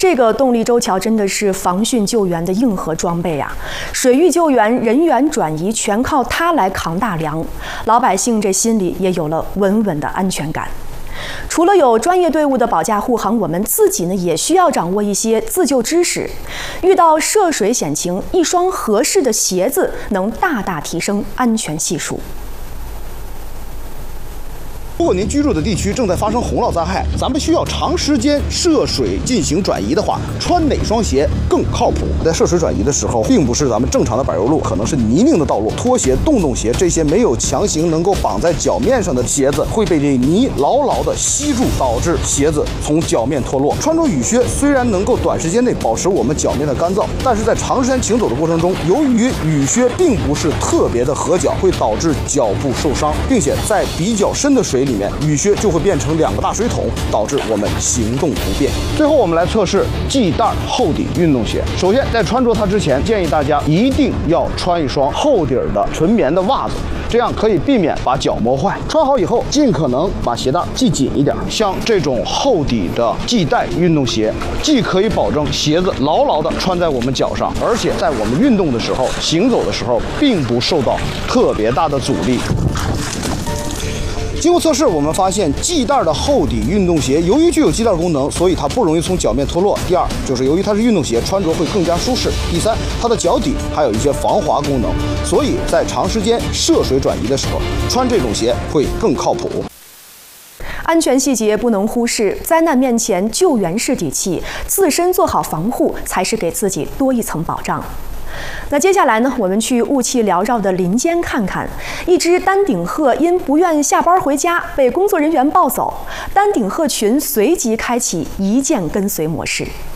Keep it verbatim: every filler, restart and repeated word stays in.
这个动力周桥真的是防汛救援的硬核装备啊！水域救援、人员转移全靠它来扛大梁，老百姓这心里也有了稳稳的安全感。除了有专业队伍的保驾护航，我们自己呢也需要掌握一些自救知识。遇到涉水险情，一双合适的鞋子能大大提升安全系数。 如果您居住的地区正在发生洪涝灾害，咱们需要长时间涉水进行转移的话，穿哪双鞋更靠谱？在涉水转移的时候，并不是咱们正常的柏油路，可能是泥泞的道路，拖鞋、洞洞鞋这些没有强行能够绑在脚面上的鞋子，会被这泥牢牢地吸住，导致鞋子从脚面脱落。穿着雨靴虽然能够短时间内保持我们脚面的干燥，但是在长时间行走的过程中，由于雨靴并不是特别的合脚，会导致脚部受伤，并且在比较深的水里。 里面雨靴就会变成两个大水桶，导致我们行动不便。最后，我们来测试系带厚底运动鞋。首先，在穿着它之前，建议大家一定要穿一双厚底的纯棉的袜子，这样可以避免把脚磨坏。穿好以后，尽可能把鞋带系紧一点。像这种厚底的系带运动鞋，既可以保证鞋子牢牢地穿在我们脚上，而且在我们运动的时候、行走的时候，并不受到特别大的阻力。 经过测试，我们发现系带的厚底运动鞋，由于具有系带功能，所以它不容易从脚面脱落。第二，就是由于它是运动鞋，穿着会更加舒适。第三，它的脚底还有一些防滑功能，所以在长时间涉水转移的时候，穿这种鞋会更靠谱。 安全细节不能忽视，灾难面前救援是底气，自身做好防护才是给自己多一层保障。 那接下来呢，我们去雾气缭绕的林间看看。一只丹顶鹤因不愿下班回家，被工作人员抱走，丹顶鹤群随即开启一键跟随模式。